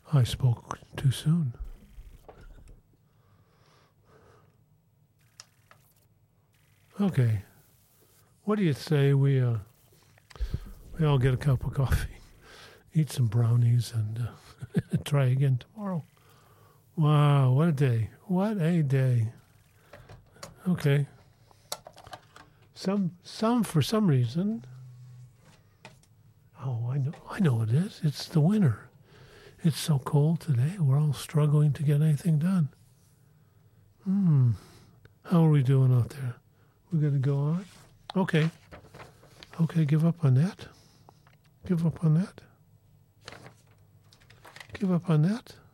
I spoke too soon. Okay. What do you say we all get a cup of coffee, eat some brownies, and try again tomorrow? Wow, what a day. What a day. Okay. Some for some reason. Oh, I know it is. It's the winter. It's so cold today. We're all struggling to get anything done. How are we doing out there? We're going to go on? Okay. Okay, give up on that. Give up on that. Give up on that.